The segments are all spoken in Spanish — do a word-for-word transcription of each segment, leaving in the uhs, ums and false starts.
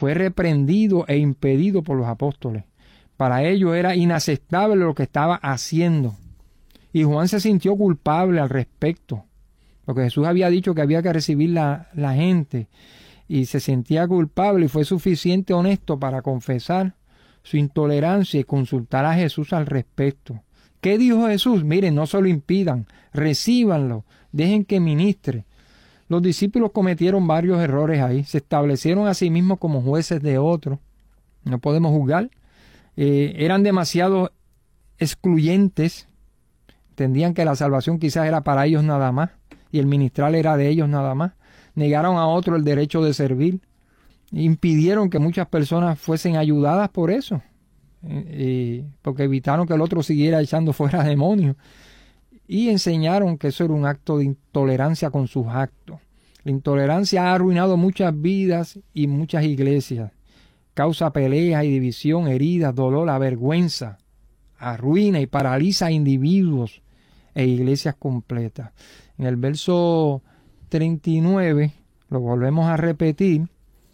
fue reprendido e impedido por los apóstoles. Para ellos era inaceptable lo que estaba haciendo. Y Juan se sintió culpable al respecto, porque Jesús había dicho que había que recibir la, la gente, y se sentía culpable, y fue suficiente honesto para confesar su intolerancia y consultar a Jesús al respecto. ¿Qué dijo Jesús? Miren, no se lo impidan, recíbanlo, dejen que ministre. Los discípulos cometieron varios errores ahí, se establecieron a sí mismos como jueces de otros. No podemos juzgar. Eh, eran demasiado excluyentes, entendían que la salvación quizás era para ellos nada más, y el ministrar era de ellos nada más. Negaron a otro el derecho de servir, impidieron que muchas personas fuesen ayudadas por eso, eh, porque evitaron que el otro siguiera echando fuera demonios, y enseñaron que eso era un acto de intolerancia con sus actos. La intolerancia ha arruinado muchas vidas y muchas iglesias, causa peleas y división, heridas, dolor, vergüenza, arruina y paraliza a individuos e iglesias completas. En el verso treinta y nueve, lo volvemos a repetir,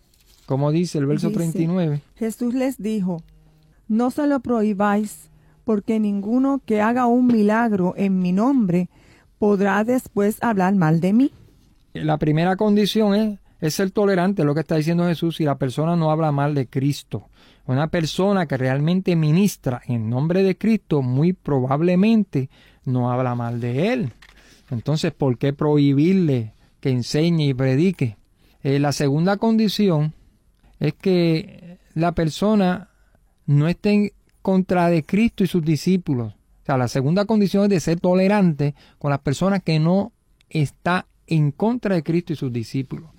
como dice el verso dice, treinta y nueve. Jesús les dijo, no se lo prohibáis, porque ninguno que haga un milagro en mi nombre podrá después hablar mal de mí. La primera condición es, es ser tolerante, lo que está diciendo Jesús, si la persona no habla mal de Cristo. Una persona que realmente ministra en nombre de Cristo, muy probablemente no habla mal de Él. Entonces, ¿por qué prohibirle que enseñe y predique? Eh, la segunda condición es que la persona no esté en contra de Cristo y sus discípulos. O sea, la segunda condición es de ser tolerante con las personas que no está en contra de Cristo y sus discípulos.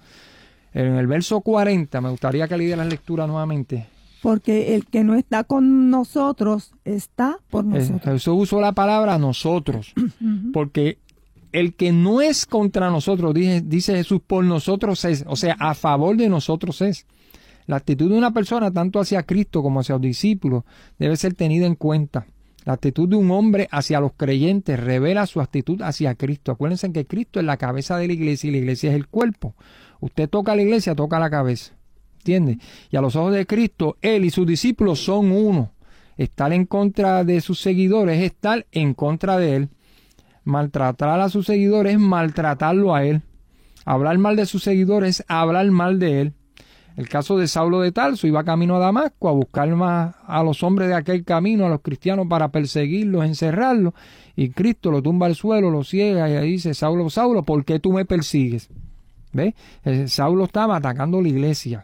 En el verso cuarenta, me gustaría que leyera la lectura nuevamente. Porque el que no está con nosotros está por nosotros. Jesús usó la palabra nosotros, porque el que no es contra nosotros, dice, dice Jesús, por nosotros es, o sea, a favor de nosotros es. La actitud de una persona, tanto hacia Cristo como hacia los discípulos, debe ser tenida en cuenta. La actitud de un hombre hacia los creyentes revela su actitud hacia Cristo. Acuérdense que Cristo es la cabeza de la iglesia y la iglesia es el cuerpo. Usted toca a la iglesia, toca la cabeza. ¿Entiende? Y a los ojos de Cristo, Él y sus discípulos son uno. Estar en contra de sus seguidores es estar en contra de Él. Maltratar a sus seguidores es maltratarlo a Él. Hablar mal de sus seguidores es hablar mal de Él. El caso de Saulo de Tarso, iba camino a Damasco a buscar más a los hombres de aquel camino, a los cristianos, para perseguirlos, encerrarlos, y Cristo lo tumba al suelo, lo ciega y dice, Saulo, Saulo, ¿por qué tú me persigues? ¿Ves? Saulo estaba atacando la iglesia,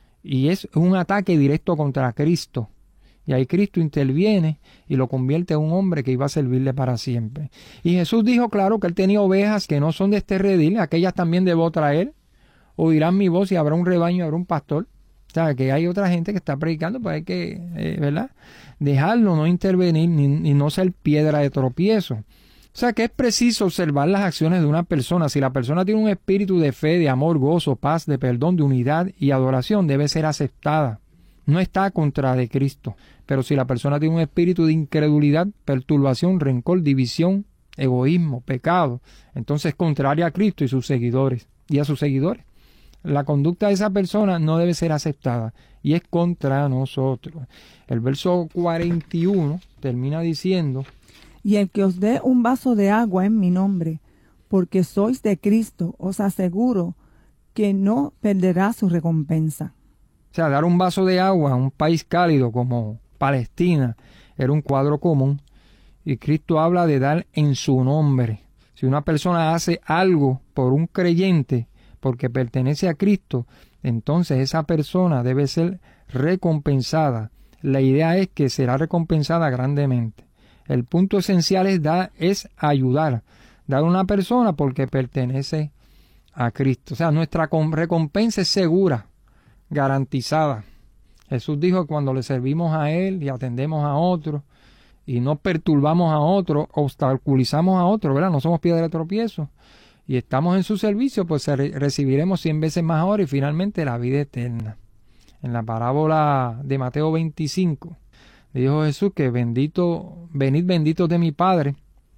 y es un ataque directo contra Cristo, y ahí Cristo interviene y lo convierte en un hombre que iba a servirle para siempre. Y Jesús dijo, claro, que él tenía ovejas que no son de este redil, aquellas también debo traer. Oirán mi voz y habrá un rebaño, habrá un pastor. O sea, que hay otra gente que está predicando, pues hay que, eh, ¿verdad? Dejarlo, no intervenir, ni, ni no ser piedra de tropiezo. O sea, que es preciso observar las acciones de una persona. Si la persona tiene un espíritu de fe, de amor, gozo, paz, de perdón, de unidad y adoración, debe ser aceptada. No está contra de Cristo. Pero si la persona tiene un espíritu de incredulidad, perturbación, rencor, división, egoísmo, pecado, entonces es contraria a Cristo y sus seguidores, y a sus seguidores. La conducta de esa persona no debe ser aceptada y es contra nosotros. El verso cuarenta y uno termina diciendo, y el que os dé un vaso de agua en mi nombre, porque sois de Cristo, os aseguro que no perderá su recompensa. O sea, dar un vaso de agua a un país cálido como Palestina era un cuadro común, y Cristo habla de dar en su nombre. Si una persona hace algo por un creyente, porque pertenece a Cristo, entonces esa persona debe ser recompensada. La idea es que será recompensada grandemente. El punto esencial es dar, es ayudar, dar a una persona porque pertenece a Cristo. O sea, nuestra recompensa es segura, garantizada. Jesús dijo que cuando le servimos a Él y atendemos a otros y no perturbamos a otros, obstaculizamos a otros, ¿verdad? No somos piedra de tropiezo. Y estamos en su servicio, pues recibiremos cien veces más ahora y finalmente la vida eterna. En la parábola de Mateo veinticinco, dijo Jesús que bendito, venid benditos de mi Padre,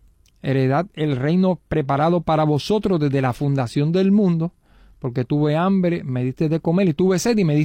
heredad el reino preparado para vosotros desde la fundación del mundo, porque tuve hambre, me diste de comer, y tuve sed y me diste